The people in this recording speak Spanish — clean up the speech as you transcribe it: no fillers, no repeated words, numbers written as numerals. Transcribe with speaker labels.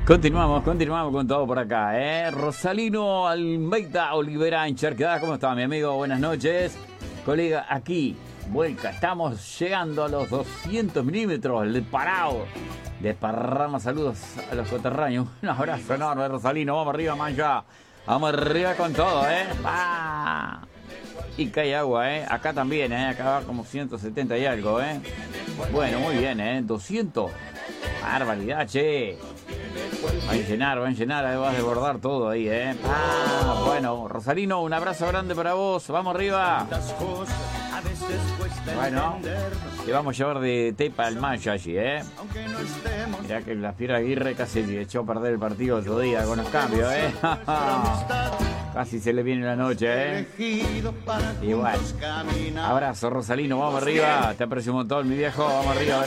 Speaker 1: Continuamos con todo por acá, Rosalino Almeida Olivera Encharquedad, ¿cómo está mi amigo? Buenas noches. Colega, aquí, vuelca, estamos llegando a los 200 milímetros, el parado. Desparrama saludos a los coterráneos. Un abrazo enorme, Rosalino, vamos arriba, mancha. Vamos arriba con todo, ¡Ah! Y cae agua, acá también, acá va como 170 y algo, Bueno, muy bien, 200. Barbaridad, che. Va a llenar, ahí va a desbordar todo ahí, bueno, Rosalino, un abrazo grande para vos, vamos arriba. Bueno, te vamos a llevar de tepa al mayo allí, Mirá que la Fiera Aguirre casi le echó a perder el partido el otro día con los cambios, Casi se le viene la noche, Y bueno, abrazo, Rosalino, vamos arriba. Te aprecio un montón, mi viejo, vamos arriba,